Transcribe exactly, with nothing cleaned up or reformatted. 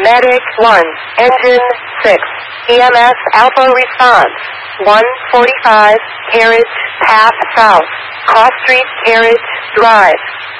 Medic one, Engine six, E M S Alpha response, one forty-five, Carriage, path south, Cross Street, Carriage, Drive.